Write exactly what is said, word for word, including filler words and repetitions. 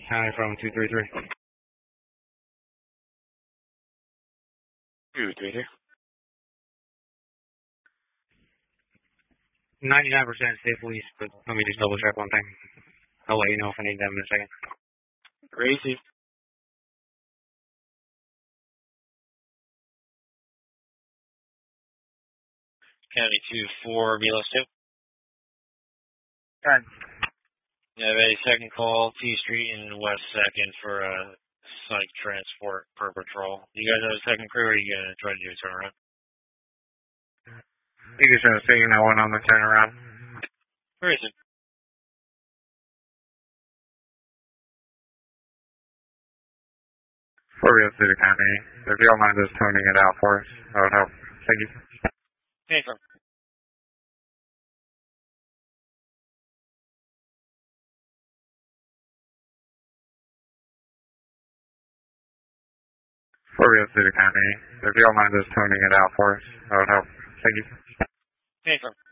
Hi from two three three. two three three. ninety-nine percent state police, but let me just double check one thing. I'll let you know if I need them in a second. Crazy. County two four, Milos two. Alright. You have a second call, T Street and West second for a psych transport per patrol. You guys have a second crew, or are you going to try to do a turnaround? You just have a signal one on the turnaround. Where is it? For Rio City County. If you don't mind just tuning it out for us, that would help. Thank you. Hey, from. For Rio City County. If you don't mind just tuning it out for us, that would help. Thank you. Hey, from.